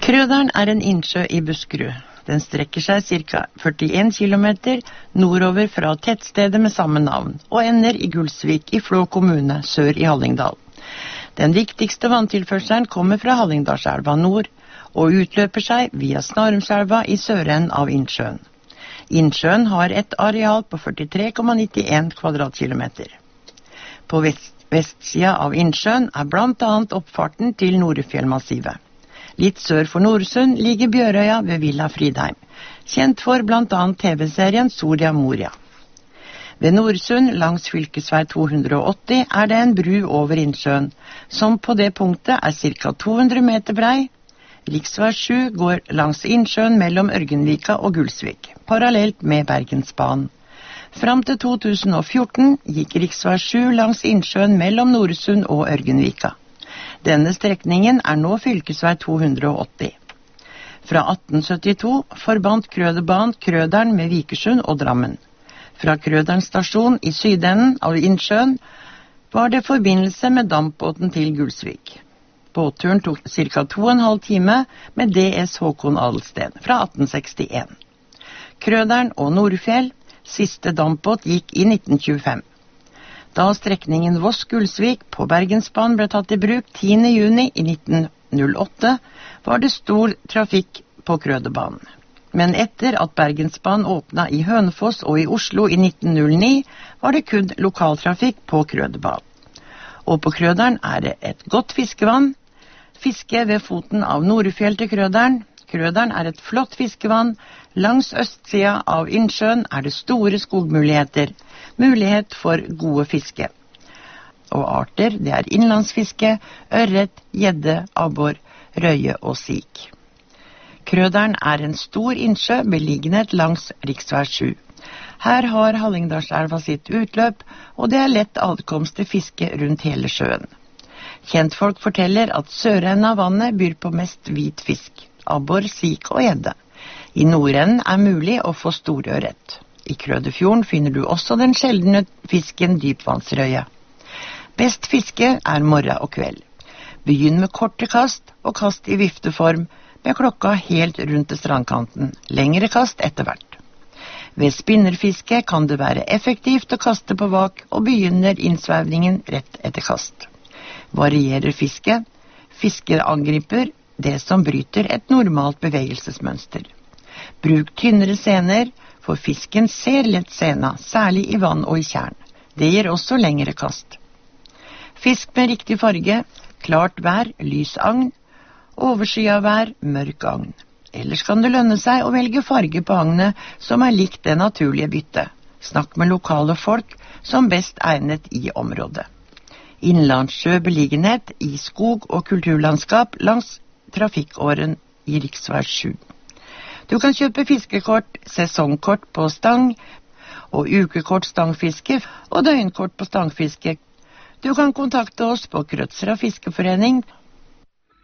Krøderen er en innsjø i Buskerud. Den strekker seg ca. 41 kilometer nordover fra tettstedet med samme navn, og ender i Gulsvik i Flå kommune, sør i Hallingdal. Den viktigste vanntilførselen kommer fra Hallingdalselva nord, og utløper seg via Snarumselva i sørenden av innsjøen. Innsjøen har et areal på 43,91 kvadratkilometer. På vestsida av innsjøen er blant annet oppfarten til Norefjellmassivet. Litt sør for Noresund ligger Bjørøya ved Villa Fridheim, kjent for blant annet TV-serien Soria Moria. Ved Noresund langs fylkesvei 280 er det en bru over innsjøen, som på det punktet er ca. 200 meter brei. Riksvei 7 går langs innsjøen mellom Ørgenvika og Gulsvik, parallelt med Bergensbanen. Fram til 2014 gikk riksvei 7 langs innsjøen mellom Noresund og Ørgenvika. Denne strekningen er nå fylkesvei 280. Fra 1872 forbandt Krøderbanen Krøderen med Vikersund og Drammen. Fra Krøderen stasjon i sydenden av innsjøen var det forbindelse med dampbåten til Gulsvik. Båtturen tok ca. 2,5 time med DS Håkon Adelsten fra 1861. Krøderen og Nordfjell, siste dampbåt, gikk i 1925. Da strekningen Voss-Gulsvik på Bergensbanen ble tatt i bruk 10. juni i 1908, var det stor trafikk på Krøderbanen. Men etter at Bergensbanen åpnet i Hønefoss og i Oslo i 1909, var det kun lokaltrafikk på Krøderbanen. Og på Krøderen er det et godt fiskevann. Fiske ved foten av Norefjell til Krøderen. Krøderen er et flott fiskevann. Langs østsida av innsjøen er det store skogmuligheter. Mulighet for gode fiske. Og arter, det er innlandsfiske, ørret, gjedde, abbor, røye og sik. Krøderen er en stor innsjø belignet langs riksvei 7. Her har Hallingdalselva sitt utløp, og det er lett adkomst til fiske rundt hele sjøen. Kjentfolk forteller at sørenden av vannet byr på mest hvit fisk, abbor, sik og gjedde. I nordenden er mulig å få storørret. I Krøderfjorden finner du også den sjeldne fisken dypvannsrøye. Best fiske er morgen og kveld. Begynn med korte kast og kast i vifteform med klokka helt rundt til strandkanten. Lengre kast etter hvert. Ved spinnerfiske kan det være effektivt å kaste på vak og begynner innsvevningen rett etter kast. Varierer fiske? Fisker angriper det som bryter et normalt bevegelsesmønster. Bruk tynnere sener, for fisken ser lett sena, særlig i vann og i tjern. Det gir også lengre kast. Fisk med riktig farge, klart vær, lys agn, overskya vær, mørk agn. Ellers kan det lønne seg å velge farge på agnet som er likt det naturlige byttet. Snakk med lokale folk som best egnet i området. Innlandssjø beliggenhet i skog og kulturlandskap langs trafikkåren i riksvei 7. Du kan kjøpe fiskekort, sesongkort på stang, og ukekort stangfiske og døgnkort på stangfiske. Du kan kontakte oss på Krødsherad Fiskeforening